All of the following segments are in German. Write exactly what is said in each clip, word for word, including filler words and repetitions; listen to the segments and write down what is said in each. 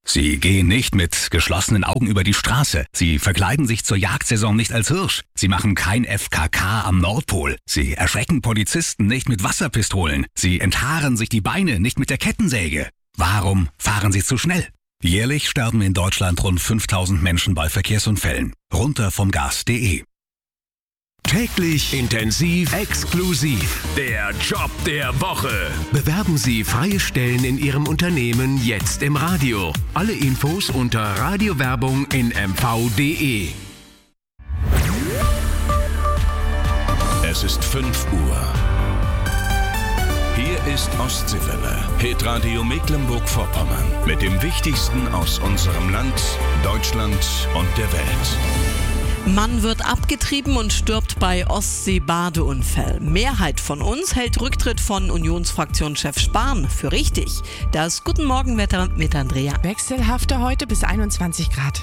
Sie gehen nicht mit geschlossenen Augen über die Straße. Sie verkleiden sich zur Jagdsaison nicht als Hirsch. Sie machen kein F K K am Nordpol. Sie erschrecken Polizisten nicht mit Wasserpistolen. Sie enthaaren sich die Beine nicht mit der Kettensäge. Warum fahren Sie zu schnell? Jährlich sterben in Deutschland rund fünftausend Menschen bei Verkehrsunfällen. Runter vom Gas punkt de. Täglich intensiv exklusiv. Der Job der Woche. Bewerben Sie freie Stellen in Ihrem Unternehmen jetzt im Radio. Alle Infos unter Radiowerbung in m v punkt de. Es ist fünf Uhr. Hier ist Ostseewelle, Hitradio Mecklenburg-Vorpommern. Mit dem Wichtigsten aus unserem Land, Deutschland und der Welt. Mann wird abgetrieben und stirbt bei Ostsee-Badeunfall. Mehrheit von uns hält Rücktritt von Unionsfraktionschef Spahn für richtig. Das Guten Morgenwetter mit Andrea. Wechselhafter heute bis einundzwanzig Grad.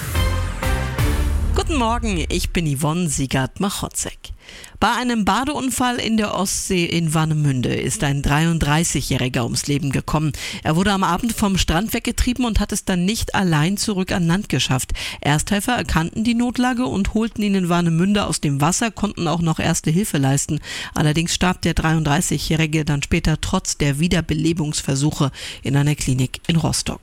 Guten Morgen, ich bin Yvonne Siegert-Machotzek. Bei einem Badeunfall in der Ostsee in Warnemünde ist ein dreiunddreißigjähriger ums Leben gekommen. Er wurde am Abend vom Strand weggetrieben und hat es dann nicht allein zurück an Land geschafft. Ersthelfer erkannten die Notlage und holten ihn in Warnemünde aus dem Wasser, konnten auch noch erste Hilfe leisten. Allerdings starb der dreiunddreißigjährige dann später trotz der Wiederbelebungsversuche in einer Klinik in Rostock.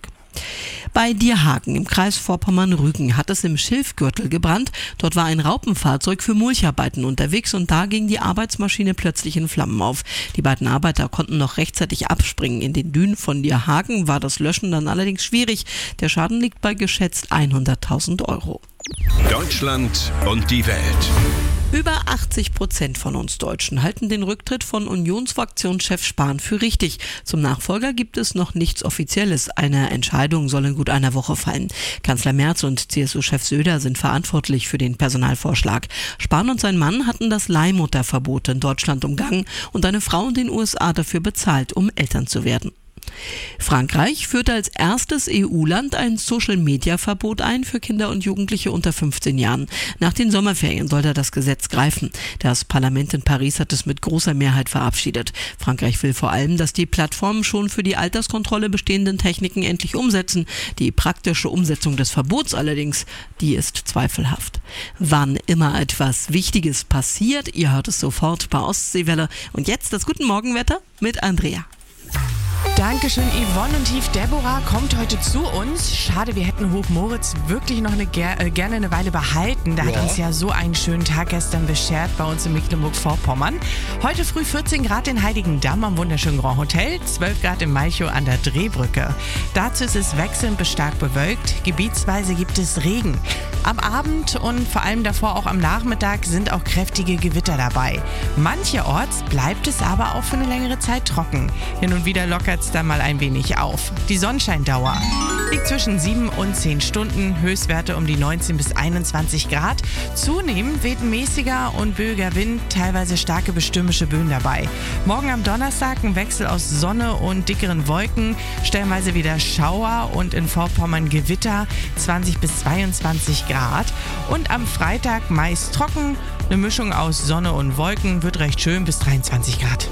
Bei Dierhagen im Kreis Vorpommern-Rügen hat es im Schilfgürtel gebrannt. Dort war ein Raupenfahrzeug für Mulcharbeiten unterwegs und da ging die Arbeitsmaschine plötzlich in Flammen auf. Die beiden Arbeiter konnten noch rechtzeitig abspringen. In den Dünen von Dierhagen war das Löschen dann allerdings schwierig. Der Schaden liegt bei geschätzt hunderttausend Euro. Deutschland und die Welt. Über achtzig Prozent von uns Deutschen halten den Rücktritt von Unionsfraktionschef Spahn für richtig. Zum Nachfolger gibt es noch nichts Offizielles. Eine Entscheidung soll in gut einer Woche fallen. Kanzler Merz und C S U-Chef Söder sind verantwortlich für den Personalvorschlag. Spahn und sein Mann hatten das Leihmutterverbot in Deutschland umgangen und eine Frau in den U S A dafür bezahlt, um Eltern zu werden. Frankreich führte als erstes E U-Land ein Social-Media-Verbot ein für Kinder und Jugendliche unter fünfzehn Jahren. Nach den Sommerferien soll da das Gesetz greifen. Das Parlament in Paris hat es mit großer Mehrheit verabschiedet. Frankreich will vor allem, dass die Plattformen schon für die Alterskontrolle bestehenden Techniken endlich umsetzen. Die praktische Umsetzung des Verbots allerdings, die ist zweifelhaft. Wann immer etwas Wichtiges passiert, ihr hört es sofort bei Ostseewelle. Und jetzt das Guten Morgenwetter mit Andrea. Dankeschön, Yvonne. Und Tief Deborah kommt heute zu uns. Schade, wir hätten Hoch Moritz wirklich noch eine, äh, gerne eine Weile behalten. Der ja. hat uns ja so einen schönen Tag gestern beschert bei uns in Mecklenburg-Vorpommern. Heute früh vierzehn Grad in Heiligendamm am wunderschönen Grand Hotel, zwölf Grad in Malchow an der Drehbrücke. Dazu ist es wechselnd bis stark bewölkt. Gebietsweise gibt es Regen. Am Abend und vor allem davor auch am Nachmittag sind auch kräftige Gewitter dabei. Mancherorts bleibt es aber auch für eine längere Zeit trocken. Hin und wieder lockert es dann mal ein wenig auf. Die Sonnenscheindauer liegt zwischen sieben und zehn Stunden, Höchstwerte um die neunzehn bis einundzwanzig Grad. Zunehmend weht mäßiger und böiger Wind, teilweise starke bis stürmische Böen dabei. Morgen am Donnerstag ein Wechsel aus Sonne und dickeren Wolken, stellenweise wieder Schauer und in Vorpommern Gewitter, zwanzig bis zweiundzwanzig Grad. Und am Freitag meist trocken, eine Mischung aus Sonne und Wolken, wird recht schön bis dreiundzwanzig Grad.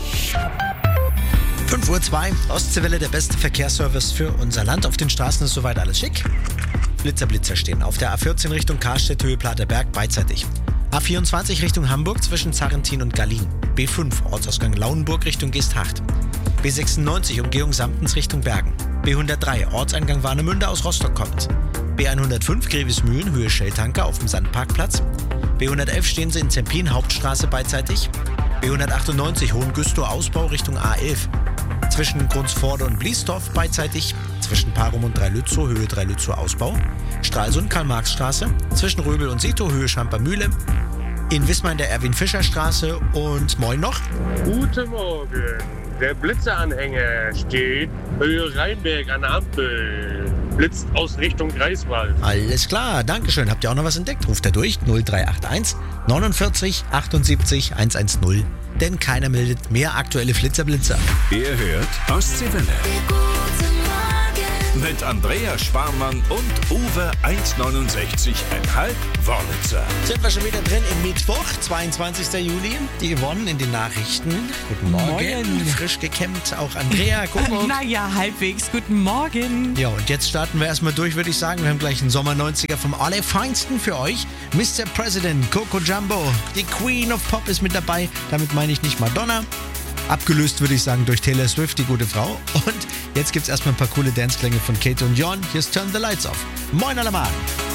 fünf Uhr zwei, Ostseewelle, der beste Verkehrsservice für unser Land. Auf den Straßen ist soweit alles schick. Blitzer, Blitzer stehen. Auf der A vierzehn Richtung Karstedt, Höhe Platerberg, beidseitig. A vierundzwanzig Richtung Hamburg zwischen Zarrentin und Gallien. B fünf, Ortsausgang Lauenburg Richtung Geesthacht. B sechsundneunzig, Umgehung Samtens Richtung Bergen. B hundertdrei, Ortseingang Warnemünde aus Rostock kommt. B hundertfünf, Grevesmühlen, Höhe Schelltanker auf dem Sandparkplatz. B hundertelf stehen Sie in Zempin, Hauptstraße beidseitig. B hundertachtundneunzig, Hohengüstow, Ausbau Richtung A elf. Zwischen Grunsforde und Bliesdorf beidseitig, zwischen Parum und Dreilützow, Höhe Dreilützow Ausbau, Stralsund, Karl-Marx-Straße, zwischen Röbel und Sito, Höhe Schampermühle, in Wismar in der Erwin-Fischer-Straße und moin noch. Guten Morgen, der Blitzeranhänger steht Höhe Rheinberg an der Ampel, blitzt aus Richtung Greifswald. Alles klar, Dankeschön. Habt ihr auch noch was entdeckt? Ruft er durch null drei acht eins neunundvierzig achtundsiebzig hundertzehn. Denn keiner meldet mehr aktuelle Flitzerblitzer. Ihr hört Ostseewelle. Mit mit Andrea Sparmann und Uwe eins neunundsechzig Komma fünf Wörlitzer. Sind wir schon wieder drin im Mittwoch, zweiundzwanzigster Juli. Die Yvonne in den Nachrichten. Guten Morgen. Morgen. Frisch gekämmt. Auch Andrea. Kuckuck. Naja, halbwegs. Guten Morgen. Ja, und jetzt starten wir erstmal durch, würde ich sagen. Wir haben gleich einen Sommer neunziger vom Allerfeinsten für euch. Mister President, Coco Jumbo, die Queen of Pop ist mit dabei. Damit meine ich nicht Madonna. Abgelöst, würde ich sagen, durch Taylor Swift, die gute Frau. Und jetzt gibt's erstmal ein paar coole Danceklänge von Kate und Jon. Here's Turn the Lights Off. Moin allermann.